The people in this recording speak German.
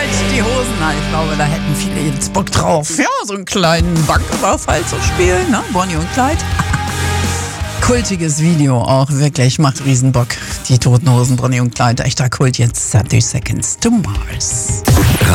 halt die Hosen. Na, ich glaube, da hätten viele jetzt Bock drauf. Ja, so einen kleinen Banküberfall zu spielen, ne? Bonnie und Clyde. Kultiges Video auch, wirklich, macht Riesenbock. Die Toten Hosen, Bonnie und Clyde, echter Kult jetzt. 30 Seconds to Mars.